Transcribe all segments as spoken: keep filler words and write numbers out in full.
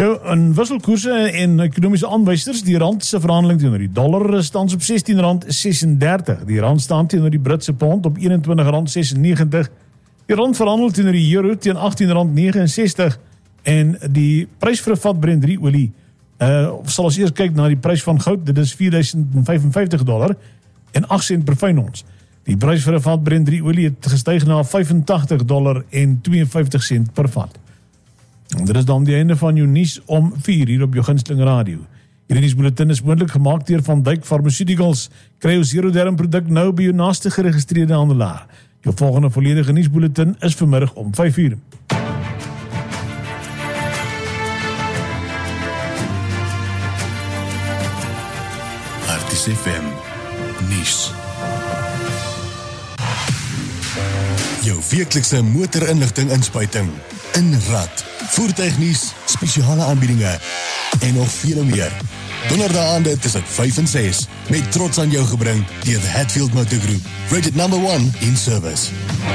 Nou, in wisselkoerse en ekonomiese aanwysers, die rand se verhandeling teenoor die dollar staan op sestien rand sesendertig. Die rand staan teenoor die Britse pond op eenentwintig rand sesennegentig. Die rand verhandel teenoor die euro teen agttien rand negenensestig en die prys vir 'n vat Brent drie olie, uh, sal ons eers kyk na die prys van goud, dit is vier duisend vyfenvyftig dollar en agt sent per fyn ons. Die prys vir 'n vat Brent drie olie het gestyg na vyfentagtig dollar en tweeënvyftig sent per vat. En dit is dan die einde van jou nuus om vier hier op jou gunsteling radio. Hierdie nuusbulletin is moontlik gemaak deur Van Dijk Pharmaceuticals. Kry jou Zero Derm produk nou by jou naaste geregistreerde handelaar. Jou volgende volledige nuusbulletin is vanmiddag om vyf uur. Artis F M nuus. Jou weeklikse motorinligting inspuiting in Rad. Voertuignuus, spesiale aanbiedinge en nog veel meer. Donderdaande tussen vyf en ses met trots aan jou gebring deur the Hatfield Motor Group. Rated number one in service.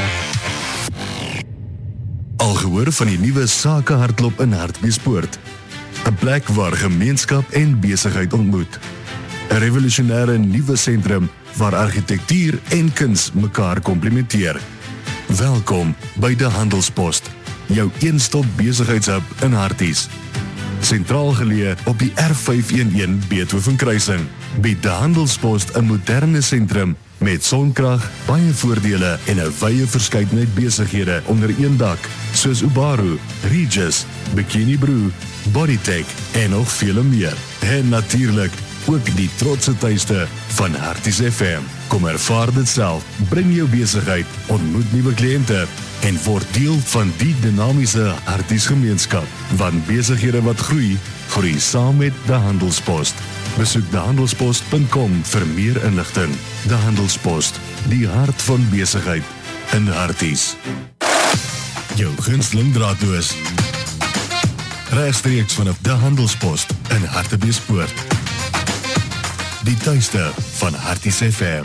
Al gehoor van die nuwe sakehardloop in Hartbeespoort. 'n Plek waar gemeenskap en besigheid ontmoet. 'n Revolusionêre nuwe sentrum waar argitektuur en kuns mekaar komplementeer. Welkom by die Handelspost, jou een-stop besigheidshub in Harties. Sentraal geleë op die R vyf een een Beethoven kruising, bied die Handelspost 'n moderne sentrum met sonkrag, baie voordele en 'n wye verskeidenheid besighede onder een dak, soos Ubaru, Regis, Bikini Brew, Bodytech en nog vele meer. En natuurlik ook die trotse tuiste van Harties F M. Kom ervaar dit self, bring jou besigheid, ontmoet nuwe kliënte en word deel van die dinamiese Harties gemeenskap. Want besighede wat groei, groei saam met die Handelspost. Besoek die handelspost punt com vir meer inligting. Die Handelspost, die hart van besigheid in Harties. Jou gunsteling draadloos. Regstreeks vanaf die Handelspost in Hartbeespoort. Die tuiste van Harties F M.